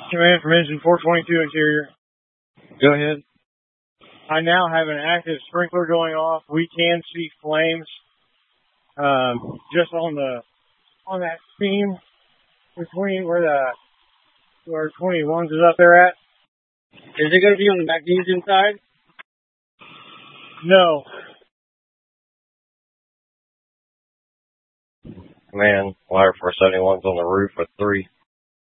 Command from engine 422 interior. Go ahead. I now have an active sprinkler going off. We can see flames just on that seam between where 21s is up there at. Is it going to be on the magnesium side? No. Command, wire 471's on the roof with 3.